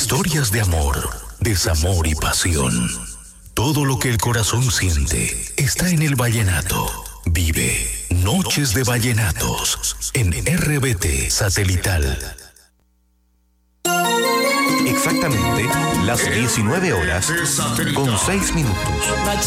Historias de amor, desamor y pasión. Todo lo que el corazón siente está en el vallenato. Vive Noches de Vallenatos en RBT Satelital. Exactamente las 19 horas con 6 minutos.